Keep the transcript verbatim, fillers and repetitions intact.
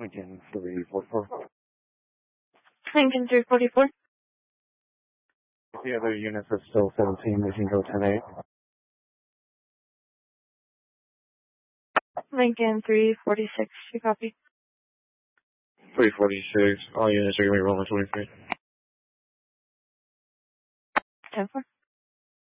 Lincoln three forty-four. Lincoln three forty-four. The other units are still seventeen. We can go ten eight. Lincoln three forty-six. You copy? three forty-six. All units are going to be rolling twenty-three. ten four.